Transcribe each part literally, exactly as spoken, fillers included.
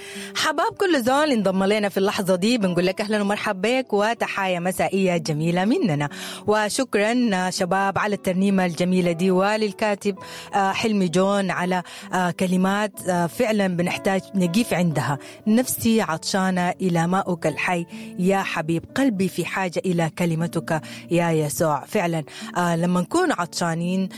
حباب كل زول انضم لنا في اللحظة دي بنقول لك أهلا ومرحبا بك وتحايا مسائية جميلة مننا. وشكرا شباب على الترنيمة الجميلة دي، وللكاتب حلمي جون على كلمات فعلا بنحتاج نقيف عندها. نفسي عطشانة إلى ماؤك الحي يا حبيب، قلبي في حاجة إلى كلمتك يا يسوع. فعلا لما نكون عطشانين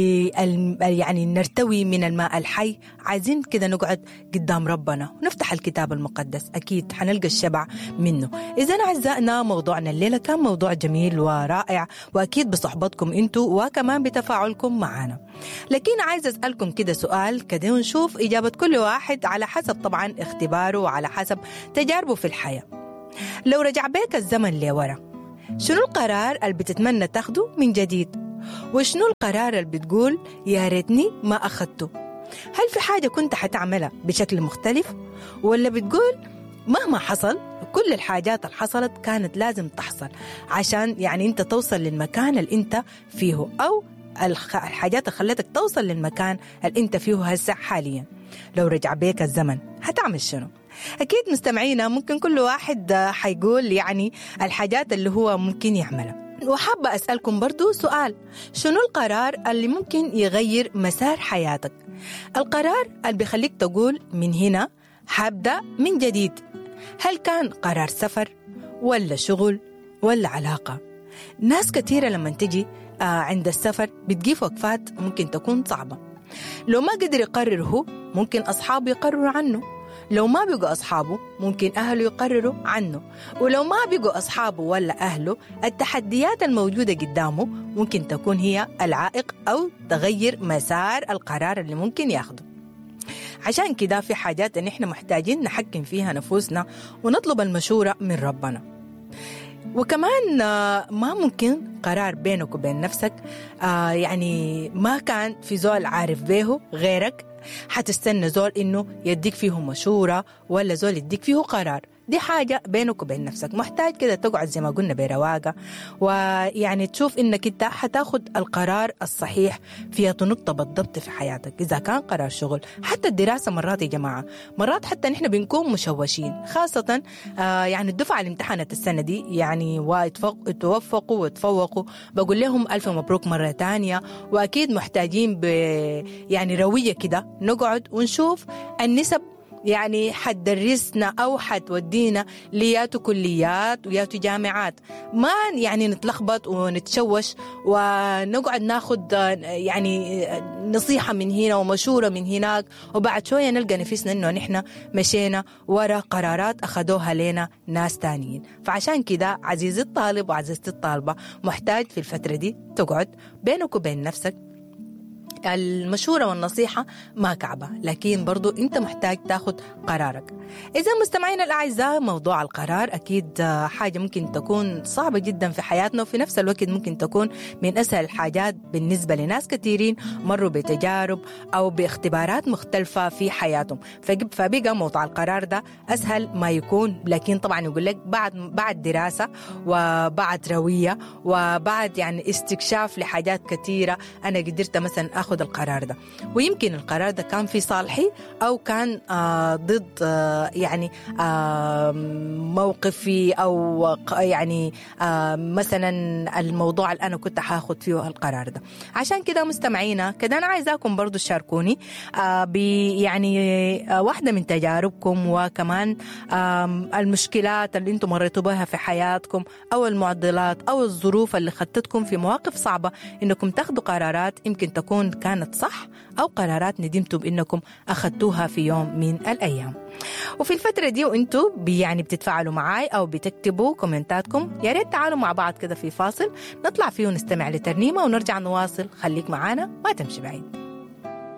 يعني نرتوي من الماء الحي، عايزين كده نقعد قدام ربنا ونفتح الكتاب المقدس، أكيد حنلقى الشبع منه. إذن أعزائنا موضوعنا الليلة كان موضوع جميل ورائع، وأكيد بصحبتكم أنتوا وكمان بتفاعلكم معنا. لكن عايز أسألكم كده سؤال كده ونشوف إجابة كل واحد على حسب طبعا اختباره وعلى حسب تجاربه في الحياة. لو رجع بيك الزمن لورا، شنو القرار اللي بتتمنى تاخده من جديد؟ وشنو القرار اللي بتقول يا ريتني ما أخدته؟ هل في حاجة كنت حتعملها بشكل مختلف؟ ولا بتقول مهما حصل كل الحاجات اللي حصلت كانت لازم تحصل عشان يعني انت توصل للمكان اللي انت فيه، او الحاجات اللي خلتك توصل للمكان اللي انت فيه هسه حاليا؟ لو رجع بيك الزمن هتعمل شنو؟ أكيد مستمعينا ممكن كل واحد حيقول يعني الحاجات اللي هو ممكن يعملها. وحابة أسألكم برضو سؤال، شنو القرار اللي ممكن يغير مسار حياتك؟ القرار اللي بيخليك تقول من هنا حابدأ من جديد. هل كان قرار سفر ولا شغل ولا علاقة؟ ناس كثيرة لما تجي عند السفر بتجيف وقفات ممكن تكون صعبة. لو ما قدر يقرر هو، ممكن أصحابه يقرروا عنه. لو ما بيقوا أصحابه ممكن أهله يقرروا عنه. ولو ما بيقوا أصحابه ولا أهله، التحديات الموجودة قدامه ممكن تكون هي العائق أو تغير مسار القرار اللي ممكن ياخده. عشان كده في حاجات إن إحنا محتاجين نحكم فيها نفوسنا ونطلب المشورة من ربنا. وكمان ما ممكن قرار بينك وبين نفسك يعني ما كان في زول عارف بيه غيرك حتستنى زول إنه يديك فيه مشورة ولا زول يديك فيه قرار. دي حاجة بينك وبين نفسك، محتاج كده تقعد زي ما قلنا برواقة، ويعني تشوف إنك انت حتاخد القرار الصحيح في نقطة بالضبط في حياتك. إذا كان قرار شغل، حتى الدراسة مرات يا جماعة مرات حتى نحن بنكون مشوشين، خاصة آه يعني الدفعة اللي امتحنت السنة دي يعني وتوفقوا وتفوقوا، بقول لهم ألف مبروك مرة تانية. وأكيد محتاجين ب يعني روية كده نقعد ونشوف النسب يعني حتدرسنا أو حتودينا لياتو كليات وياتو جامعات، ما يعني نتلخبط ونتشوش ونقعد ناخد يعني نصيحة من هنا ومشورة من هناك، وبعد شوية نلقى نفسنا إنه نحن مشينا ورا قرارات أخذوها لنا ناس تانيين. فعشان كده عزيزي الطالب وعزيزتي الطالبة، محتاج في الفترة دي تقعد بينك وبين نفسك. المشورة والنصيحة ما كعبة، لكن برضو أنت محتاج تاخد قرارك. إذا مستمعين الأعزاء، موضوع القرار أكيد حاجة ممكن تكون صعبة جدا في حياتنا، وفي نفس الوقت ممكن تكون من أسهل الحاجات بالنسبة لناس كثيرين مروا بتجارب أو باختبارات مختلفة في حياتهم. فبقى موضوع القرار ده أسهل ما يكون، لكن طبعا يقول لك بعد بعد دراسة وبعد روية وبعد يعني استكشاف لحاجات كثيرة أنا قدرت مثلا أخذ القرار ده. ويمكن القرار ده كان في صالحي أو كان آه ضد آه يعني آه موقفي، أو يعني آه مثلا الموضوع اللي أنا كنت حاخد فيه القرار ده. عشان كده مستمعينا كده أنا عايزاكم برضو تشاركوني آه يعني آه واحدة من تجاربكم، وكمان آه المشكلات اللي انتم مريتوا بها في حياتكم، أو المعضلات أو الظروف اللي خدتكم في مواقف صعبة إنكم تاخدوا قرارات يمكن تكون كانت صح، أو قرارات ندمتوا بإنكم أخذتوها في يوم من الأيام. وفي الفترة دي وإنتوا يعني بتتفاعلوا معاي أو بتكتبوا كومنتاتكم، يا ريت تعالوا مع بعض كده في فاصل نطلع فيه ونستمع لترنيمة ونرجع نواصل. خليك معانا ما تمشي بعيد.